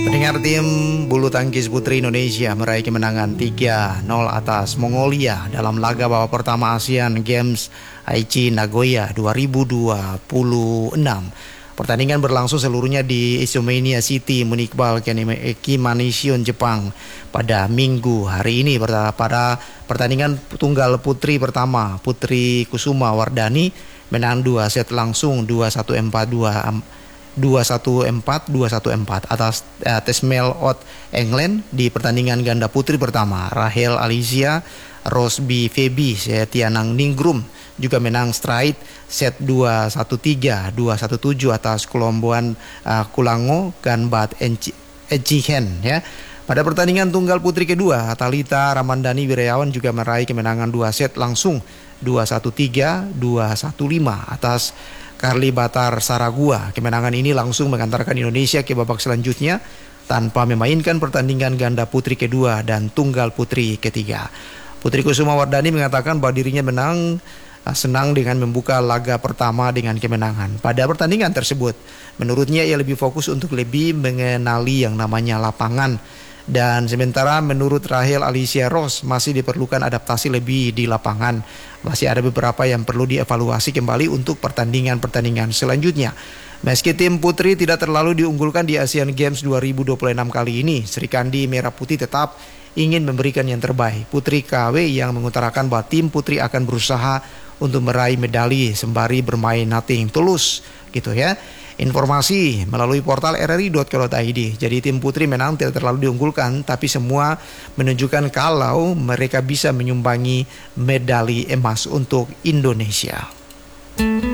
Pendengar, tim bulu tangkis putri Indonesia meraih kemenangan 3-0 atas Mongolia dalam laga babak pertama Asian Games Aichi Nagoya 2026. Pertandingan berlangsung seluruhnya di Isomania City, Municipal Kimanishon, Jepang pada Minggu hari ini. Pada pertandingan tunggal putri pertama, Putri Kusuma Wardani menang 2 set langsung 2-1-4 atas Tesmel Ot England. Di pertandingan ganda putri pertama, Rahel Alicia Rosby Febi Tianang Ningrum juga menang straight set 2-1-3, 2-1-7 atas Kulomboan Kulango Ganbat Ejihen ya. Pada pertandingan tunggal putri kedua, Talita Ramandani Wirayawan juga meraih kemenangan 2 set langsung 2-1-3, 2-1-5 atas Carly Batar Saragua. Kemenangan ini langsung mengantarkan Indonesia ke babak selanjutnya tanpa memainkan pertandingan ganda putri kedua dan tunggal putri ketiga. Putri Kusuma Wardani mengatakan bahwa dirinya senang dengan membuka laga pertama dengan kemenangan. Pada pertandingan tersebut, menurutnya ia lebih fokus untuk lebih mengenali yang namanya lapangan. Dan sementara menurut Rahel Alicia Ross masih diperlukan adaptasi lebih di lapangan. Masih ada beberapa yang perlu dievaluasi kembali untuk pertandingan-pertandingan selanjutnya. Meski tim putri tidak terlalu diunggulkan di Asian Games 2026 kali ini, Sri Kandi Merah Putih tetap ingin memberikan yang terbaik. Putri KW yang mengutarakan bahwa tim putri akan berusaha untuk meraih medali sembari bermain nothing tulus gitu ya. Informasi melalui portal rri.co.id. Jadi tim putri memang tidak terlalu diunggulkan, tapi semua menunjukkan kalau mereka bisa menyumbangi medali emas untuk Indonesia.